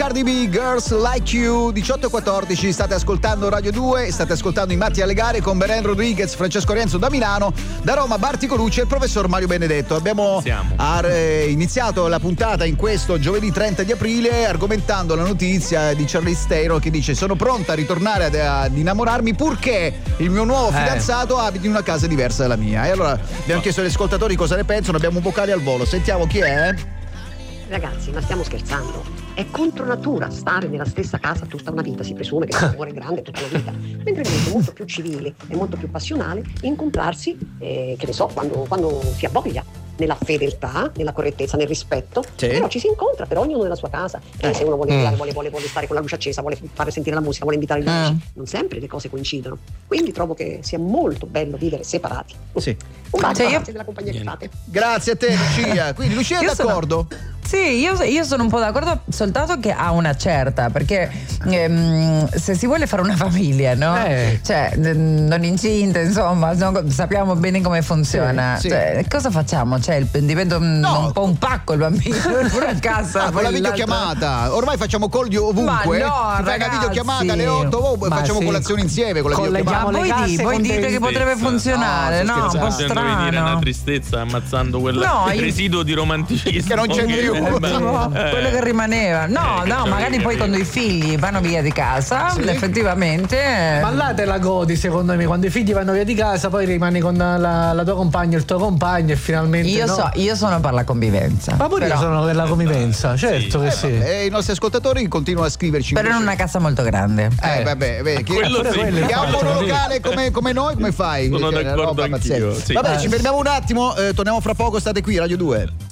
Cardi B, Girls Like You, 18:14, state ascoltando Radio 2, state ascoltando I Matti alle Gare con Belen Rodriguez, Francesco Rienzo da Milano, da Roma Barti Colucci e il professor Mario Benedetto. Abbiamo iniziato la puntata in questo giovedì 30 di aprile argomentando la notizia di Charlize Theron che dice: sono pronta a ritornare ad innamorarmi purché il mio nuovo fidanzato abiti in una casa diversa dalla mia. E allora abbiamo chiesto agli ascoltatori cosa ne pensano, abbiamo un vocale al volo, sentiamo chi è. Ragazzi, ma stiamo scherzando? È contro natura stare nella stessa casa tutta una vita, si presume che l'amore è grande tutta una vita, mentre invece è molto più civile e molto più passionale incontrarsi, che ne so, quando si ha voglia, nella fedeltà, nella correttezza, nel rispetto, però ci si incontra per ognuno nella sua casa, se uno vuole stare con la luce accesa, vuole fare sentire la musica, vuole invitare gli amici, non sempre le cose coincidono, quindi trovo che sia molto bello vivere separati. Sì. Un bacio, grazie della compagnia che fate. Grazie a te Lucia, quindi Lucia è d'accordo? Sì, io sono un po' d'accordo, soltanto che a una certa, perché se si vuole fare una famiglia, no? Cioè, non incinta, insomma, sappiamo bene come funziona. Sì. Cioè, cosa facciamo? Cioè, diventa un po' un pacco il bambino in una casa. Con la videochiamata, ormai facciamo call di ovunque. Ma no, fai una videochiamata alle 8, facciamo colazione insieme con la videochiamata. Voi dite che potrebbe funzionare, no? Un po' strano. Venire una tristezza ammazzando quel residuo di romanticismo che non c'è più. Quello che rimaneva. No, magari poi quando i figli vanno via di casa, effettivamente. Ma là te la godi, secondo me, quando i figli vanno via di casa, poi rimani con la tua compagna, il tuo compagno e finalmente. Io sono per la convivenza. Ma pure io sono per la convivenza, certo che sì. E i nostri ascoltatori continuano a scriverci. Però in una casa molto grande. Chi ha un monolocale come noi, come fai? Sono d'accordo anch'io. Vabbè, ci fermiamo un attimo, torniamo fra poco, state qui, Radio 2.